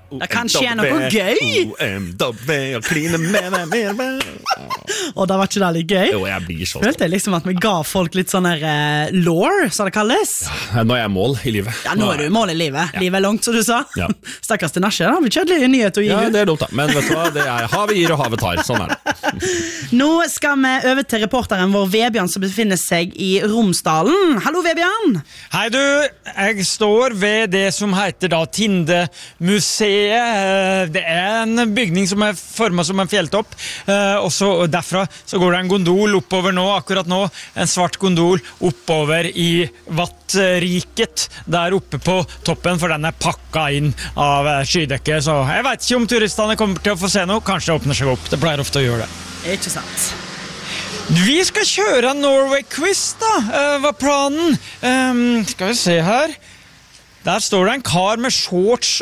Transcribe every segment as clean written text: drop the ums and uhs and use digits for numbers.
Det kan skje noe gøy. OMW, og kline med meg. Og da var ikke det litt gøy? Jo, jeg blir så Følte jeg liksom at vi ga folk litt sånn her lore, som det kalles. Ja, nå er jeg mål i livet. Ja, nå er du mål i livet. Ja. Livet er langt, som du sa. Ja. Stakkars til Nasje, da. Vi kjødelig nyhet å gi Ja, ut. det er dumt da. Men vet du hva, det er havet gir og havet tar. Sånn er det. Nå skal vi over til reporteren vår Vebjørn, som befinner seg i Romsdalen. Hallo, Vebjørn! Hei du, jeg står ved det som heter da Tindemuseet. Det er en bygning som er formet som en fjelltopp, og så derfra så går det en gondol oppover nå, akkurat nå, en svart gondol oppover i Vattriket, der oppe på toppen, for den er pakka inn av skydekke, så jeg vet ikke om turistene kommer til å få se noe, kanskje det åpner seg opp, det pleier ofte å gjøre det. Ikke sant. Vi skal kjøre en Norway-quiz da, hva er planen? Skal vi se her. Der står det en kar med shorts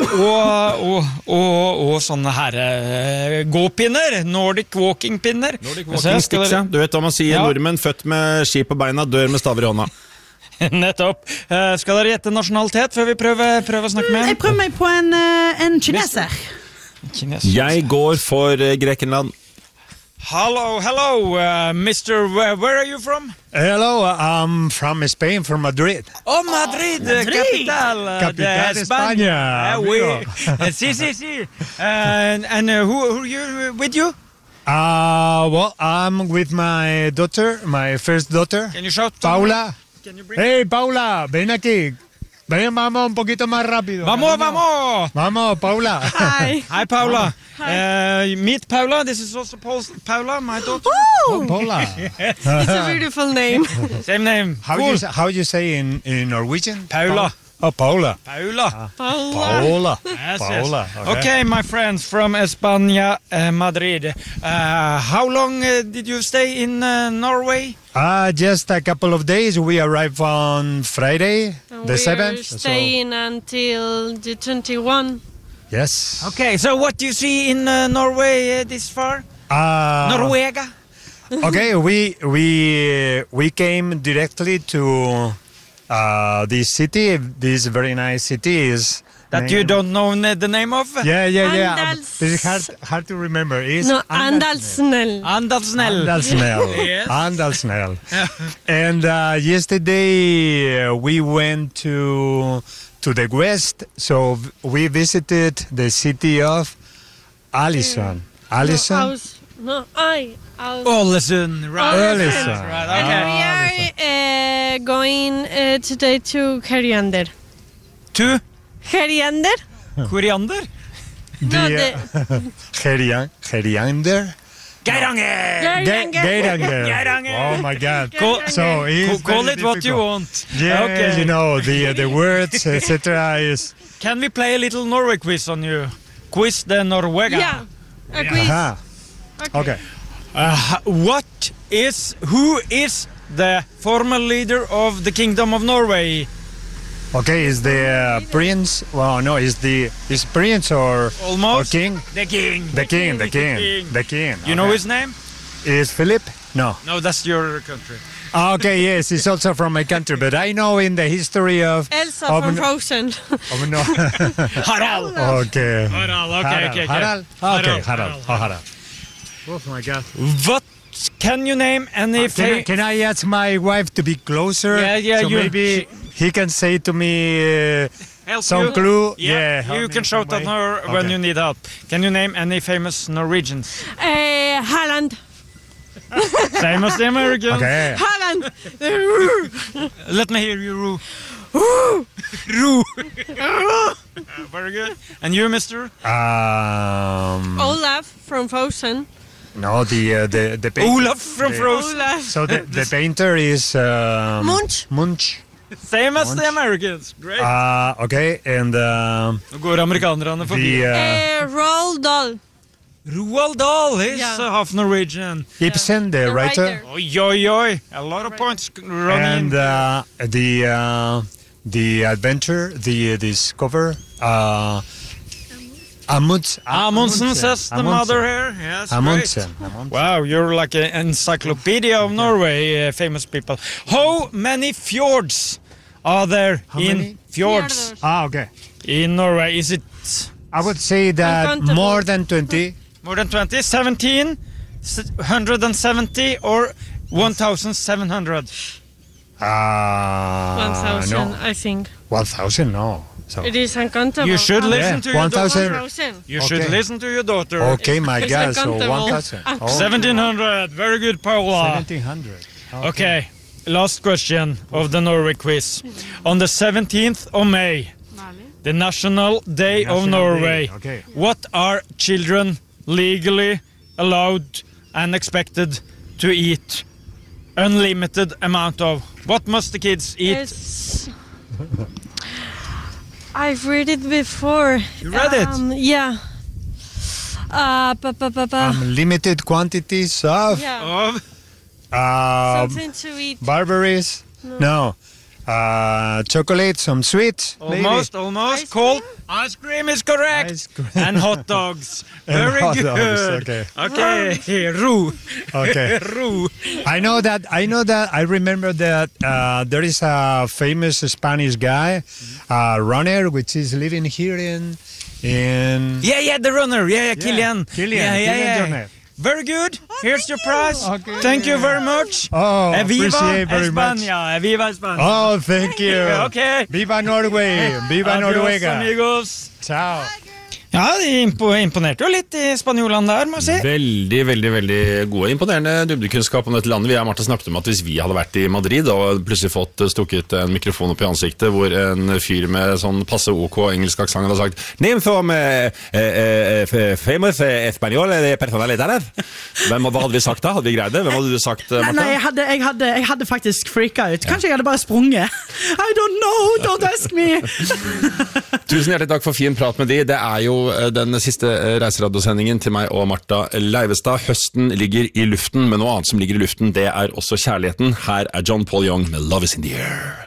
og sånne her gåpinner, Nordic walking-pinner. Nordic walking sticks, ja. Du vet hva man sier, nordmenn født med ski på beina, dør med staver i hånda. Nettopp. Skal dere gjette nasjonalitet før vi prøver å snakke med? Jeg prøver meg på en kineser. Jeg går for Grekenland. Hello, Mr. Where are you from? Hello, I'm from Spain, from Madrid. Oh, Madrid, capital de España. Sí. And who are you with you? Well, I'm with my daughter, my first daughter. Can you shout? Paula. Can you bring? Hey, Paula, ven aquí. Ven, mamá, un poquito más rápido. Vamos! Vamos, Paula. Hi. Hi, Paula. Meet Paula. This is also Paula, my daughter. Oh, Paula. It's a beautiful name. Same name. How you say in Norwegian? Paula. Oh, Paula. Paula. Paula. Yes. Paula. Okay, my friends from España, Madrid. How long did you stay in Norway? Just a couple of days. We arrived on Friday, the 7th. We're staying until the 21. Yes. Okay, so what do you see in Norway this far? Norwega? Okay, we came directly to this city. This very nice city is that you don't know the name of? Yeah. This is hard to remember. It's Andalsnell. Yes. Andalsnell. And yesterday we went to the west, so we visited the city of Ålesund. Ålesund, right. And we are going today to Heriander. To? Heriander? Koriander? Heriander? Geiranger. Oh my God! Call it what you want. Yeah, okay. You know the words, etc. Is. Can we play a little Norway quiz on you? Quiz the Norwega. Yeah, a quiz. Okay. Who is the former leader of the Kingdom of Norway? Okay, is the prince? Well, no, is prince or almost or king? The king. The king. You know his name? Is Philip? No, that's your country. Okay, yes, it's also from my country, but I know in the history of Elsa from Frozen. No. Harald. Okay. Harald. Harald. Oh my God. What can you name any? Can I ask my wife to be closer? Yeah. So maybe he can say to me some clue. Yeah. You can shout at her when you need help. Can you name any famous Norwegians? Haaland. Same as the Americans. Okay. Haaland. Let me hear you, Roo. Very good. And you, Mister? Olaf from Frozen. No, the painter. Olaf from Frozen. Olaf. So the painter is Munch. Same as the Americans. Great. Okay, and Nå går amerikanerne forbi. Roald Dahl. Roald Dahl is half Norwegian. Ibsen, the writer. Oi. A lot of points running. And the adventure, the discover. Amundsen says the mother here. Yes, Amundsen. Wow, you're like an encyclopedia of Norway, famous people. How many fjords are there in fjords? Okay. In Norway, is it I would say that Uncountable. more than 20. More than 20? 1,770 or 1,700? 1,000, No. I think. 1,000, no. So. It is uncountable. You should listen to your 1,000. daughter. 1,000. You should Okay. listen to your daughter. Okay, my It's God, so uncountable. 1,000. Oh, 1,700. Very good, Paula. 1,700. Okay, last question of the Norway quiz. On the 17th of May, the National Day of National Norway, Day, okay. what are children legally allowed and expected to eat unlimited amount of? What must the kids eat? It's... I've read it before. You read it? Yeah. Limited quantities of Yeah. Of Something to eat. barberries. No. Chocolate, some sweets. almost Ice cold. Ice cream is correct. Ice cream. And hot dogs. And Very hot good. dogs, Okay. Ro. Okay. Ro. I know that. I remember that there is a famous Spanish guy, runner, which is living here in. Yeah, the runner. Yeah, Kilian. Kilian Jornet. Very good. Here's your prize. Okay. Thank you very much. Oh, Viva appreciate very much. España. Viva España. Oh, thank you. Okay. Viva Norway. Viva Adios, Noruega. amigos. Ciao. Ja, de imponerte jo litt i spanjolene der, må jeg si. Veldig gode, imponerende dybdekunnskap om dette landet. Vi har Martha snakket om at hvis vi hadde vært i Madrid og plutselig fått stukket en mikrofon opp i ansiktet hvor en fyr med sånn passe OK engelsk aksent hadde sagt «Name from famous espanol personaliteter». Hva hadde vi sagt da? Hadde vi greid det? Hvem hadde du sagt, Martha? Nei, jeg hadde faktisk freaka ut. Kanskje jeg hadde bare sprunget. I don't know, don't ask me. Tusen hjertelig takk for fin prat med de. Det er jo den siste reiseradiosendingen til meg og Martha Leivestad. Høsten ligger i luften, men noe annet som ligger i luften, det er også kjærligheten. Her er John Paul Young med Love is in the Air.